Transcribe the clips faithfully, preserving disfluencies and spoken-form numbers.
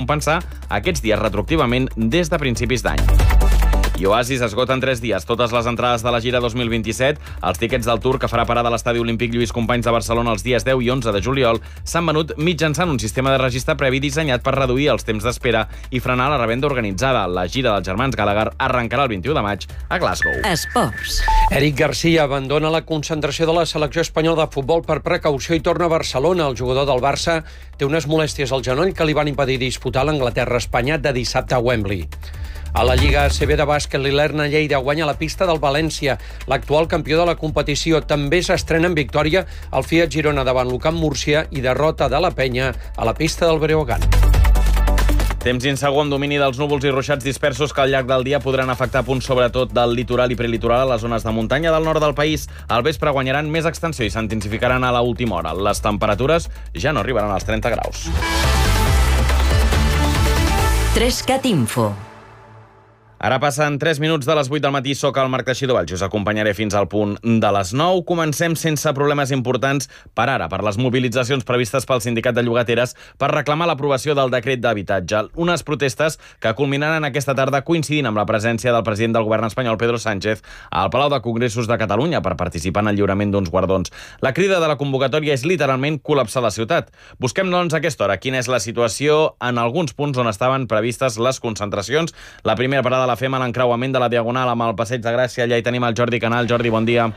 compensar aquests dies retroactivament des de principis d'any. I Oasis esgota en tres dies totes les entrades de la gira dos mil vint-i-set. Els tíquets del Tour, que farà parada a l'Estadi Olímpic Lluís Companys de Barcelona els dies deu i onze de juliol, s'han venut mitjançant un sistema de registre previ dissenyat per reduir els temps d'espera i frenar la revenda organitzada. La gira dels germans Gallagher arrencarà el vint-i-u de maig a Glasgow. Esports. Eric Garcia abandona la concentració de la selecció espanyola de futbol per precaució i torna a Barcelona. El jugador del Barça té unes molèsties al genoll que li van impedir disputar l'Anglaterra-Espanya de dissabte a Wembley. A la Lliga A C B de bàsquet, l'Ilerna Lleida guanya la pista del València. L'actual campió de la competició també s'estrena en victòria al Fiat Girona davant l'U Camp Múrcia i derrota de la Penya a la pista del Breogán. Temps insegur amb domini dels núvols i ruixats dispersos que al llarg del dia podran afectar punts sobretot del litoral i prelitoral a les zones de muntanya del nord del país. Al vespre guanyaran més extensió i s'intensificaran a l'última hora. Les temperatures ja no arribaran als trenta graus. tres cat Info. Ara passen tres minuts de les vuit del matí. Soc el Marc Teixidó Valls. Us acompanyaré fins al punt de les nou. Comencem sense problemes importants per ara, per les mobilitzacions previstes pel sindicat de llogateres per reclamar l'aprovació del decret d'habitatge. Unes protestes que culminaran aquesta tarda coincidint amb la presència del president del govern espanyol, Pedro Sánchez, al Palau de Congressos de Catalunya per participar en el lliurament d'uns guardons. La crida de la convocatòria és literalment col·lapsar la ciutat. Busquem, doncs, a aquesta hora quina és la situació en alguns punts on estaven previstes les concentracions. La primera parada la fem a l'encreuament de la Diagonal amb el Passeig de Gràcia. Allà hi tenim el Jordi Canal. Jordi, bon dia.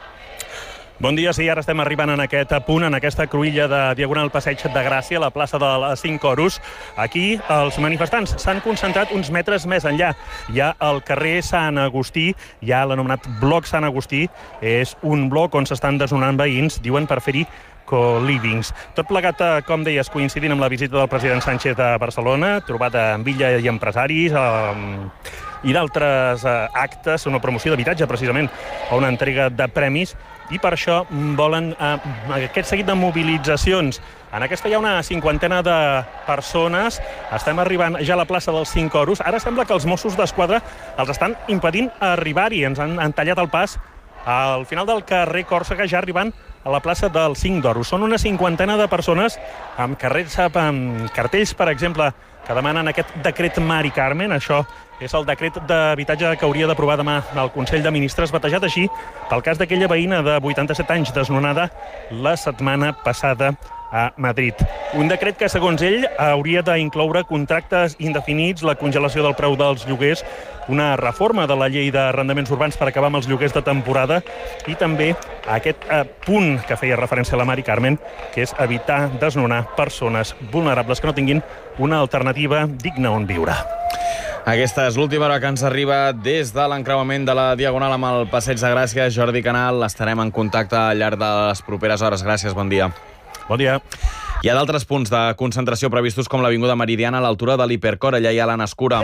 Bon dia, sí, ara estem arribant en aquest punt, en aquesta cruïlla de Diagonal Passeig de Gràcia, la plaça dels Cinc Oros. Aquí els manifestants s'han concentrat uns metres més enllà. Hi ha el carrer Sant Agustí, hi ha l'anomenat bloc Sant Agustí. És un bloc on s'estan desnonant veïns, diuen, per fer-hi co-livings. Tot plegat, com deies, coincidint amb la visita del president Sánchez a Barcelona, trobada amb Illa i empresaris, eh, i d'altres eh, actes, una promoció d'habitatge, precisament, o una entrega de premis, i per això volen eh, aquest seguit de mobilitzacions. En aquesta hi ha una cinquantena de persones. Estem arribant ja a la plaça dels Cinc Oros. Ara sembla que els Mossos d'Esquadra els estan impedint arribar-hi. Ens han, han tallat el pas al final del carrer Còrsega, ja arribant a la plaça del Cinc d'Oros. Són una cinquantena de persones amb carrers, amb cartells, per exemple, que demanen aquest decret Mari Carmen. Això és el decret d'habitatge que hauria d'aprovar demà el Consell de Ministres, batejat així pel cas d'aquella veïna de vuitanta-set anys desnonada la setmana passada a Madrid. Un decret que, segons ell, hauria d'incloure contractes indefinits, la congelació del preu dels lloguers, una reforma de la llei d'arrendaments urbans per acabar amb els lloguers de temporada i també aquest eh, punt que feia referència a la Mari Carmen, que és evitar desnonar persones vulnerables que no tinguin una alternativa digna on viure. Aquesta és l'última hora que ens arriba des de l'encreuament de la Diagonal amb el Passeig de Gràcia. Jordi Canal, estarem en contacte al llarg de les properes hores. Gràcies, bon dia. Bon dia. Hi ha d'altres punts de concentració previstos com l'Avinguda Meridiana a l'altura de l'Hipercor. Allà hi ha l'Anna Escura.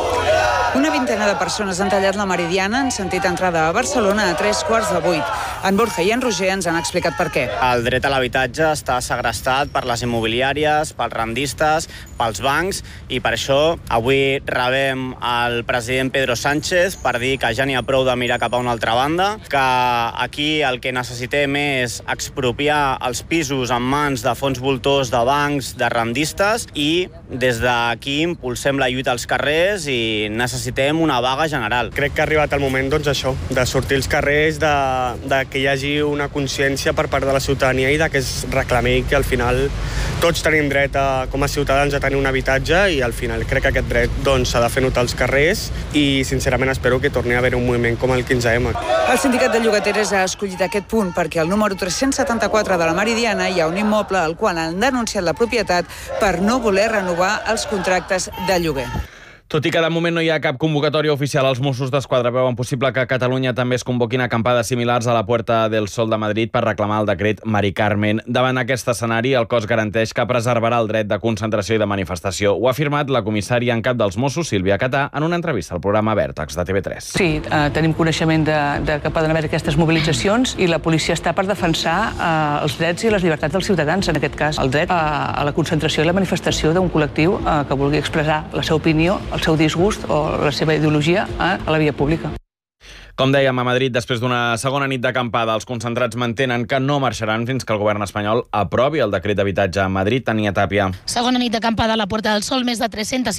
Una vintena de persones han tallat la Meridiana en sentit entrada a Barcelona a tres quarts de vuit. En Borja i en Roger ens han explicat per què. El dret a l'habitatge està segrestat per les immobiliàries, pels rendistes, pels bancs, i per això avui rebem el president Pedro Sánchez per dir que ja n'hi ha prou de mirar cap a una altra banda, que aquí el que necessitem és expropiar els pisos en mans de fons voltors, de bancs, de rendistes, i des d'aquí impulsem la lluita als carrers i necessitem una vaga general. Crec que ha arribat el moment, doncs, això, de sortir als carrers, de, de que hi hagi una consciència per part de la ciutadania i de que es reclami que al final tots tenim dret a, com a ciutadans, a tenir un habitatge, i al final crec que aquest dret doncs, s'ha de fer notar als carrers i sincerament espero que torni a haver un moviment com el quinze ema. El sindicat de llogateres ha escollit aquest punt perquè al número tres-cents setanta-quatre de la Meridiana hi ha un immoble al qual han denunciat la propietat per no voler renovar els contractes de lloguer. Tot i que de moment no hi ha cap convocatòria oficial, els Mossos d'Esquadra veuen possible que a Catalunya també es convoquin acampades similars a la Puerta del Sol de Madrid per reclamar el decret Mari Carmen. Davant aquest escenari, el cos garanteix que preservarà el dret de concentració i de manifestació. Ho ha afirmat la comissària en cap dels Mossos, Sílvia Catà, en una entrevista al programa Vèrtex de T V tres. Sí, eh, tenim coneixement de, de que poden haver aquestes mobilitzacions i la policia està per defensar eh, els drets i les llibertats dels ciutadans, en aquest cas el dret a, a la concentració i la manifestació d'un col·lectiu eh, que vulgui expressar la seva opinió, el seu disgust o la seva ideologia a la via pública. Com dèiem, a Madrid, després d'una segona nit d'acampada, els concentrats mantenen que no marxaran fins que el govern espanyol aprovi el decret d'habitatge a Madrid. Tania Tàpia. Segona nit d'acampada a la Puerta del Sol, més de tres-centes